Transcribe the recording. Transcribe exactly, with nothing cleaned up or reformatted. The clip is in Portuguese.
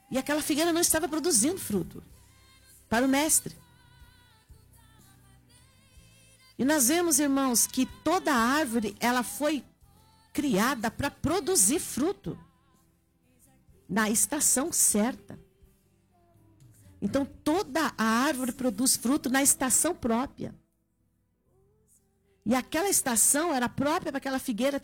E aquela figueira não estava produzindo fruto para o mestre. E nós vemos, irmãos, que toda árvore, ela foi criada para produzir fruto na estação certa. Então, toda a árvore produz fruto na estação própria. E aquela estação era própria para aquela figueira